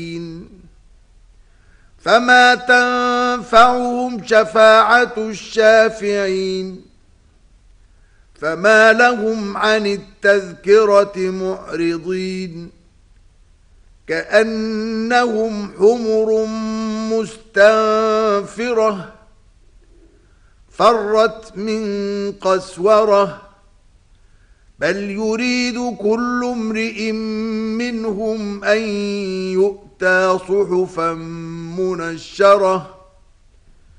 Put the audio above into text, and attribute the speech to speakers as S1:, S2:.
S1: فما تنفعهم شفاعة الشافعين فما لهم عن التذكرة معرضين كأنهم حمر مستنفرة فرت من قسورة بل يريد كل امرئ منهم أن يؤتى صحفا منشرة